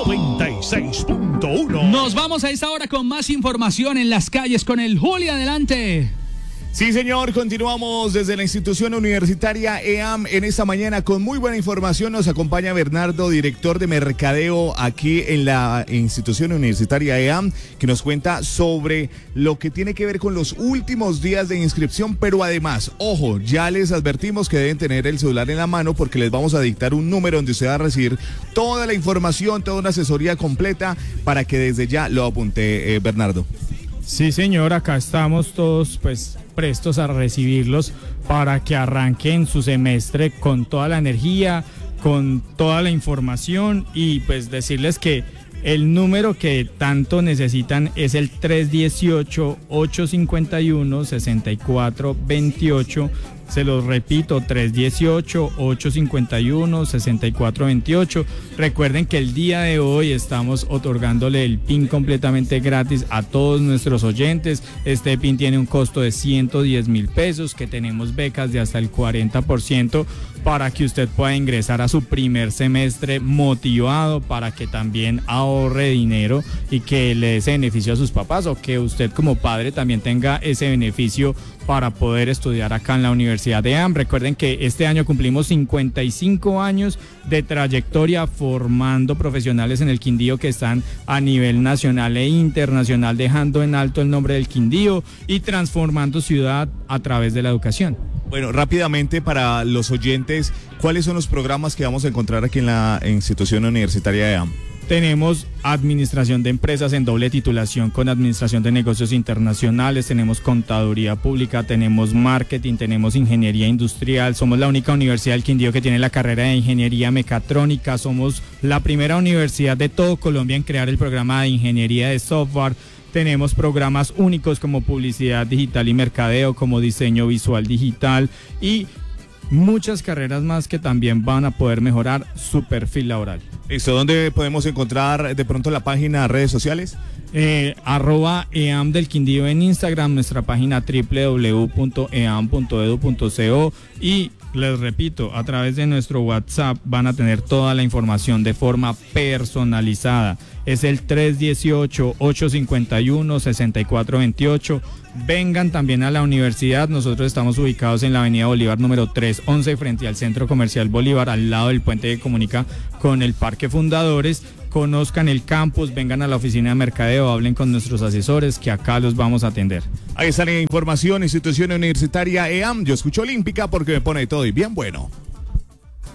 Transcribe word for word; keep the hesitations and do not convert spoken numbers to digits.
noventa y seis punto uno. Nos vamos a esta hora con más información en las calles con el Juli. Adelante. Sí, señor, continuamos desde la institución universitaria E A M en esta mañana con muy buena información. Nos acompaña Bernardo, director de mercadeo aquí en la institución universitaria E A M, que nos cuenta sobre lo que tiene que ver con los últimos días de inscripción, pero además, ojo, ya les advertimos que deben tener el celular en la mano porque les vamos a dictar un número donde usted va a recibir toda la información, toda una asesoría completa para que desde ya lo apunte, eh, Bernardo. Sí, señor, acá estamos todos pues prestos a recibirlos para que arranquen su semestre con toda la energía, con toda la información y pues decirles que el número que tanto necesitan es el tres uno ocho, ocho cinco uno, seis cuatro dos ocho. Se los repito, tres uno ocho, ocho cinco uno, seis cuatro dos ocho. Recuerden que el día de hoy estamos otorgándole el P I N completamente gratis a todos nuestros oyentes. Este P I N tiene un costo de ciento diez mil pesos, que tenemos becas de hasta el cuarenta por ciento para que usted pueda ingresar a su primer semestre motivado, para que también ahorre dinero y que le dé ese beneficio a sus papás, o que usted como padre también tenga ese beneficio para poder estudiar acá en la Universidad de E A M. Recuerden que este año cumplimos cincuenta y cinco años de trayectoria formando profesionales en el Quindío que están a nivel nacional e internacional, dejando en alto el nombre del Quindío y transformando ciudad a través de la educación. Bueno, rápidamente para los oyentes, ¿cuáles son los programas que vamos a encontrar aquí en la institución universitaria de E A M? Tenemos administración de empresas en doble titulación con administración de negocios internacionales, tenemos contaduría pública, tenemos marketing, tenemos ingeniería industrial. Somos la única universidad del Quindío que tiene la carrera de ingeniería mecatrónica. Somos la primera universidad de todo Colombia en crear el programa de ingeniería de software. Tenemos programas únicos como publicidad digital y mercadeo, como diseño visual digital y muchas carreras más que también van a poder mejorar su perfil laboral. Listo, ¿dónde podemos encontrar de pronto la página, redes sociales? Eh, arroba E A M del Quindío en Instagram, nuestra página doble u doble u doble u punto e a m punto e d u punto co y les repito, a través de nuestro WhatsApp van a tener toda la información de forma personalizada. Es el tres uno ocho, ocho cinco uno, seis cuatro dos ocho. Vengan también a la universidad. Nosotros estamos ubicados en la avenida Bolívar número trescientos once frente al Centro Comercial Bolívar, al lado del puente que comunica con el Parque Fundadores. Conozcan el campus, vengan a la oficina de mercadeo, hablen con nuestros asesores que acá los vamos a atender. Ahí está la información, institución universitaria E A M. Yo escucho Olímpica porque me pone todo y bien bueno.